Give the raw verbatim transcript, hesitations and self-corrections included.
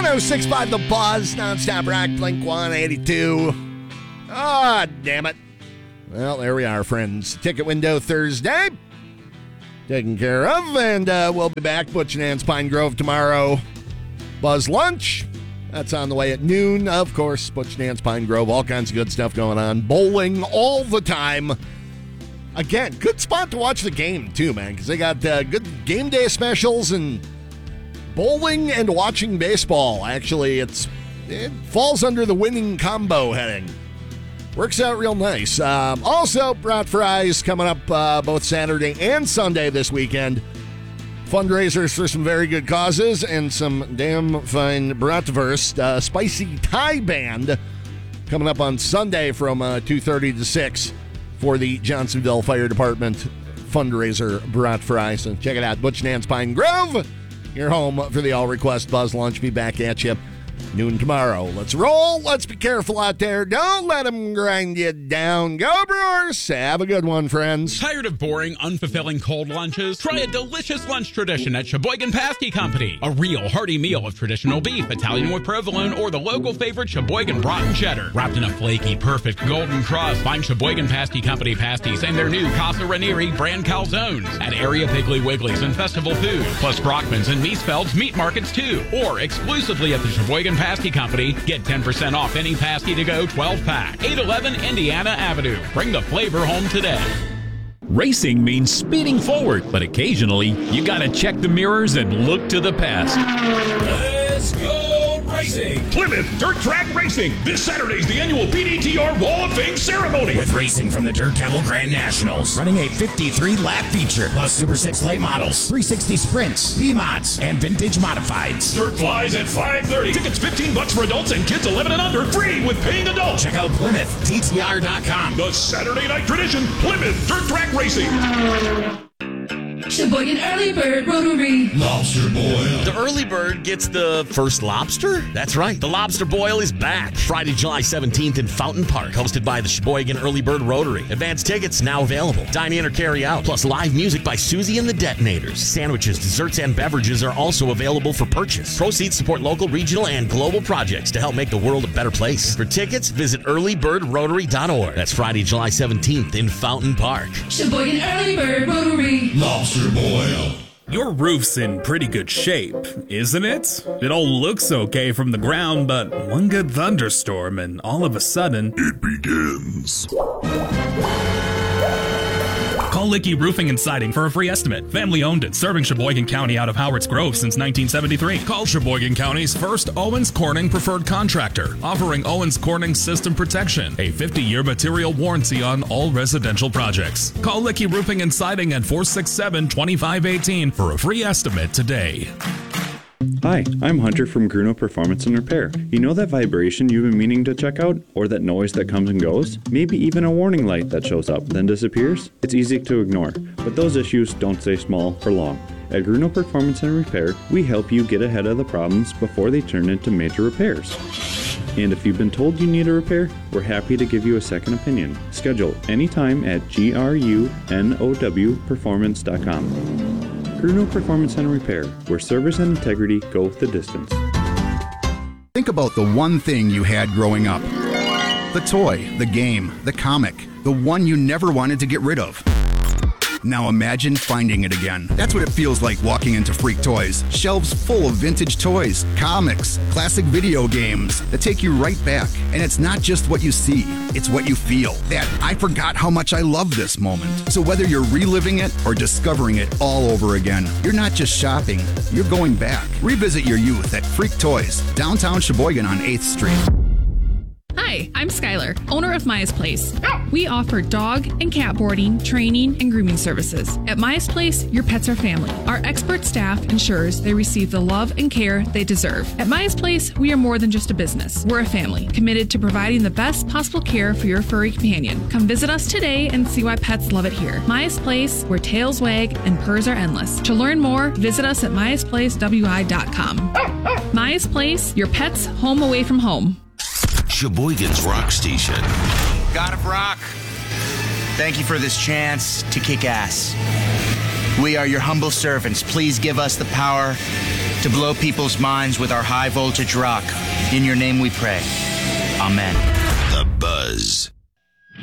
oh six point five The Buzz, nonstop rock, Blink one eighty-two. Ah, oh, damn it. Well, there we are, friends. Ticket window Thursday. Taken care of, and uh, we'll be back. Butch and Ann's Pine Grove tomorrow. Buzz Lunch. That's on the way at noon. Of course, Butch and Ann's Pine Grove. All kinds of good stuff going on. Bowling all the time. Again, good spot to watch the game, too, man, because they got uh, good game day specials and bowling and watching baseball. Actually, it's it falls under the winning combo heading. Works out real nice. Um, also, Brat Fries coming up uh, both Saturday and Sunday this weekend. Fundraisers for some very good causes and some damn fine bratwurst. Uh, Spicy Thai Band coming up on Sunday from uh, two thirty to six for the Johnsonville Fire Department fundraiser Brat Fries. So check it out. Butch and Ann's Pine Grove. You're home for the All Request Buzz Lunch. Be back at you noon tomorrow. Let's roll. Let's be careful out there. Don't let them grind you down. Go Brewers. Have a good one, friends. Tired of boring, unfulfilling cold lunches? Try a delicious lunch tradition at Sheboygan Pasty Company. A real hearty meal of traditional beef, Italian with provolone, or the local favorite Sheboygan brat and cheddar. Wrapped in a flaky, perfect golden crust. Find Sheboygan Pasty Company pasties and their new Casa Ranieri brand calzones at area Piggly Wigglies and Festival Food, plus Brockman's and Miesfeld's meat markets too. Or exclusively at the Sheboygan Pasty Company, get ten percent off any pasty to go twelve pack. eight eleven Indiana Avenue. Bring the flavor home today. Racing means speeding forward, but occasionally you gotta check the mirrors and look to the past. Let's go racing! Plymouth Dirt Track Racing. This Saturday's the annual P D T R Wall of Fame ceremony. With racing from the Dirt Devil Grand Nationals. Running a fifty-three lap feature. Plus Super six late models, three sixty sprints, B-mods, and vintage modifieds. Dirt flies at five thirty. Tickets fifteen bucks for adults and kids eleven and under. Free with paying adults. Check out Plymouth T T R dot com. The Saturday night tradition. Plymouth Dirt Track Racing. Sheboygan Early Bird Rotary. Lobster boil. The Early Bird gets the first lobster? That's right. The Lobster Boil is back. Friday, July seventeenth in Fountain Park. Hosted by the Sheboygan Early Bird Rotary. Advanced tickets now available. Dine in or carry out. Plus live music by Susie and the Detonators. Sandwiches, desserts, and beverages are also available for purchase. Proceeds support local, regional, and global projects to help make the world a better place. For tickets, visit early bird rotary dot org. That's Friday, July seventeenth in Fountain Park. Sheboygan Early Bird Rotary. Lobster boil. Your roof's in pretty good shape, isn't it? It all looks okay from the ground, but one good thunderstorm and all of a sudden, it begins. Call Licky Roofing and Siding for a free estimate. Family owned and serving Sheboygan County out of Howards Grove since nineteen seventy-three. Call Sheboygan County's first Owens Corning preferred contractor, offering Owens Corning System Protection, a fifty-year material warranty on all residential projects. Call Licky Roofing and Siding at four six seven, two five one eight for a free estimate today. Hi, I'm Hunter from Gruno Performance and Repair. You know that vibration you've been meaning to check out? Or that noise that comes and goes? Maybe even a warning light that shows up, then disappears? It's easy to ignore, but those issues don't stay small for long. At Gruno Performance and Repair, we help you get ahead of the problems before they turn into major repairs. And if you've been told you need a repair, we're happy to give you a second opinion. Schedule anytime at G R U N O W performance dot com. Gruno Performance and Repair, where service and integrity go the distance. Think about the one thing you had growing up. The toy, the game, the comic, the one you never wanted to get rid of. Now imagine finding it again. That's what it feels like walking into Freak Toys. Shelves full of vintage toys, comics, classic video games that take you right back. And it's not just what you see, it's what you feel. That I forgot how much I love this moment. So whether you're reliving it or discovering it all over again, you're not just shopping, you're going back. Revisit your youth at Freak Toys, downtown Sheboygan on eighth Street. Hi, I'm Skylar, owner of Maya's Place. We offer dog and cat boarding, training, and grooming services. At Maya's Place, your pets are family. Our expert staff ensures they receive the love and care they deserve. At Maya's Place, we are more than just a business. We're a family, committed to providing the best possible care for your furry companion. Come visit us today and see why pets love it here. Maya's Place, where tails wag and purrs are endless. To learn more, visit us at myas place w i dot com. Maya's Place, your pet's home away from home. Sheboygan's rock station. God of Rock, thank you for this chance to kick ass. We are your humble servants. Please give us the power to blow people's minds with our high voltage rock. In your name we pray. Amen. The Buzz.